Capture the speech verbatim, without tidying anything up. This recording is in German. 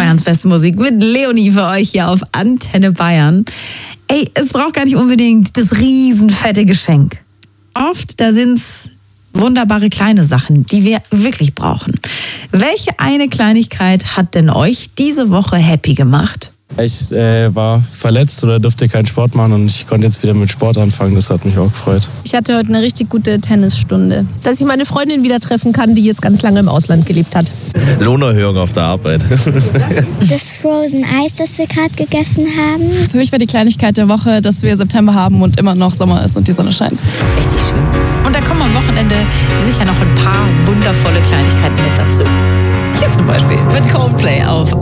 Bayerns beste Musik mit Leonie für euch hier auf Antenne Bayern. Ey, es braucht gar nicht unbedingt das riesenfette Geschenk. Oft, da sind's wunderbare kleine Sachen, die wir wirklich brauchen. Welche eine Kleinigkeit hat denn euch diese Woche happy gemacht? Ich äh, war verletzt oder durfte keinen Sport machen und ich konnte jetzt wieder mit Sport anfangen. Das hat mich auch gefreut. Ich hatte heute eine richtig gute Tennisstunde. Dass ich meine Freundin wieder treffen kann, die jetzt ganz lange im Ausland gelebt hat. Lohnerhöhung auf der Arbeit. Das Frozen Eis, das wir gerade gegessen haben. Für mich war die Kleinigkeit der Woche, dass wir September haben und immer noch Sommer ist und die Sonne scheint. Richtig schön. Und da kommen am Wochenende sicher noch ein paar wundervolle Kleinigkeiten mit dazu. Hier zum Beispiel mit Coldplay auf